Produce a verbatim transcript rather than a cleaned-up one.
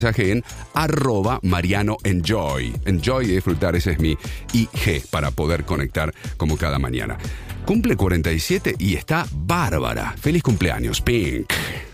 mensaje en arroba Mariano Enjoy. Enjoy y disfrutar, ese es mi I G para poder conectar como cada mañana. Cumple cuarenta y siete y está bárbara. Feliz cumpleaños, Pink.